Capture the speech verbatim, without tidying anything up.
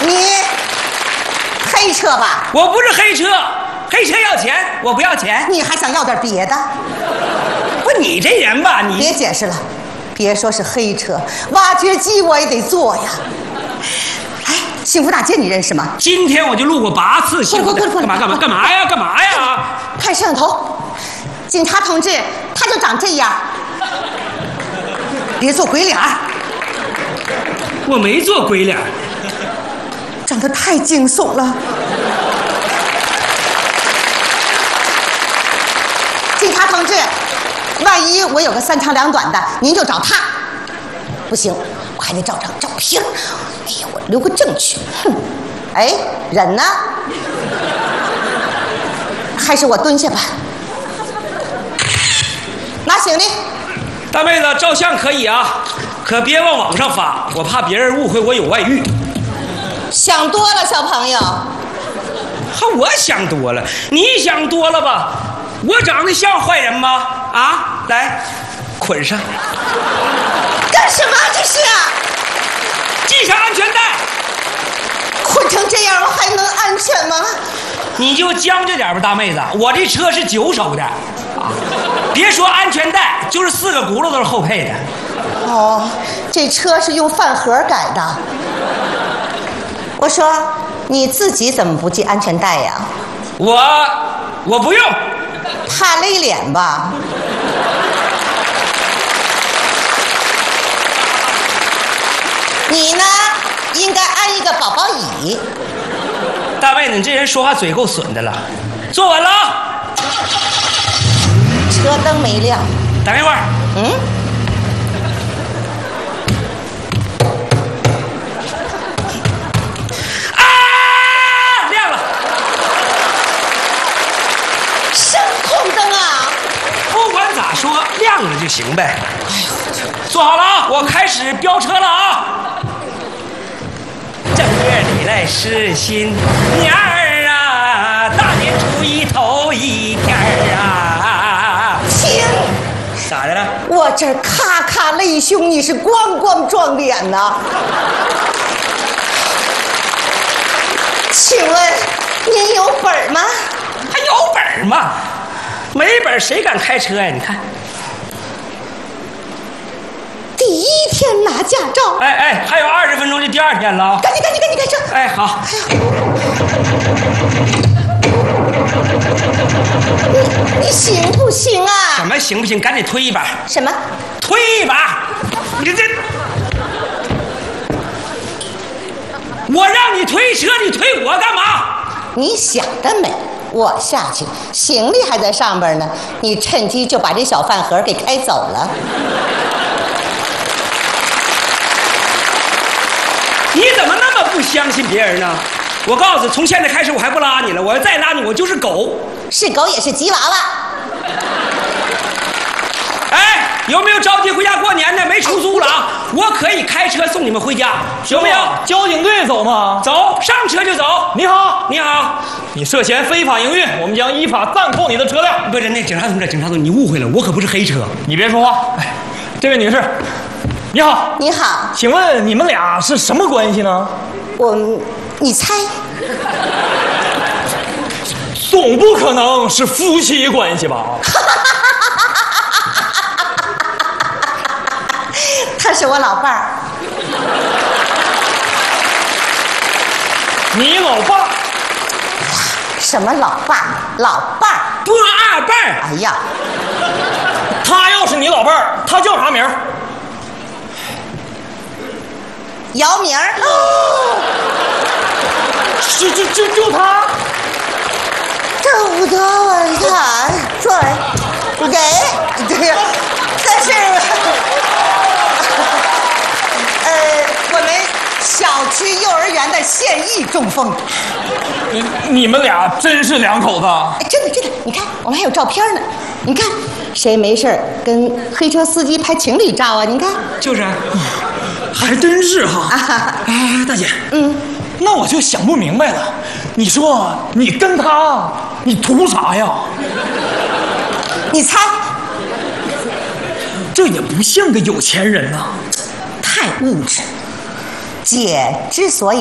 你黑车吧？ 我不是黑车，黑车要钱，我不要钱。 你还想要点别的？ 不，你这人吧，你别解释了，别说是黑车，挖掘机我也得坐呀。哎，幸福大街你认识吗？ 今天我就路过八次幸福大街， 过来过来干嘛干嘛干嘛呀？干嘛呀？ 看摄像头，警察同志他就长这样，别做鬼脸。 我没做鬼脸， 长得太惊悚了。警察同志，万一我有个三长两短的，您就找他。不行，我还得照张照片。哎呀，我留个证据。哼，哎，人呢？还是我蹲下吧。拿行李。 大妹子，照相可以啊，可别往网上发，我怕别人误会我有外遇。 想多了，小朋友。 哈，我想多了，你想多了吧？我长得像坏人吗？啊，来，捆上。 干什么？这是啊！ 系上安全带。 捆成这样，我还能安全吗？ 你就将就点吧，大妹子，我这车是九手的，啊，别说安全带，就是四个轱辘都是后配的。 哦，这车是用饭盒改的。我说，你自己怎么不系安全带呀？ 我我不用， 怕勒脸吧？你呢，应该安一个宝宝椅。 大妹子，你这人说话嘴够损的了。坐稳了啊！ 车灯没亮。 等一会儿。 嗯。 啊！亮了。 声控灯啊！ 不管咋说，亮了就行呗。哎呦，坐好了啊！我开始飙车了啊！正月里来是新年儿啊，大年初一头一天儿啊。 亲， 咋的了？ 我这儿咔咔泪胸，你是咣咣撞脸呐。请问您有本儿吗？ 还有本儿吗？没本儿谁敢开车呀？你看， 第一天拿驾照。 哎哎，还有二十分钟就第二天了啊！ 赶紧赶紧赶紧开车！ 哎，好。 哎呀，你你行不行啊？ 怎么行不行？赶紧推一把！ 什么？ 推一把！你这，我让你推车，你推我干嘛？ 你想得美！我下去，行李还在上边呢，你趁机就把这小饭盒给开走了。 你怎么那么不相信别人呢？我告诉你，从现在开始我还不拉你了，我要再拉你，我就是狗。 是狗也是吉娃娃。 哎，有没有着急回家过年的？没出租了啊！我可以开车送你们回家，有没有？ 交警队走吗？ 走，上车就走。 你好， 你好， 你涉嫌非法营运，我们将依法暂扣你的车辆。 不是，那警察同志，警察同志，你误会了，我可不是黑车。 你别说话。哎，这位女士，你好。 你好， 请问你们俩是什么关系呢？ 我，你猜？ 总不可能是夫妻关系吧？ 他是我老伴儿。 你老爸？ 什么老爸？老伴儿？ 不二伴儿。 哎呀， 他要是你老伴儿，他叫啥名？ 姚明儿。 就就就就他？ 找不到啊！你看，对，给，对呀，但是，呃，我们小区幼儿园的现役中风。 你你们俩真是两口子？ 哎，真的真的，你看，我们还有照片呢。你看，谁没事跟黑车司机拍情侣照啊？你看， 就是。 还真是哈！ 啊， 哎，大姐， 嗯， 那我就想不明白了。你说你跟他，你图啥呀？ 你猜？ 这也不像个有钱人呐、 太物质。姐之所以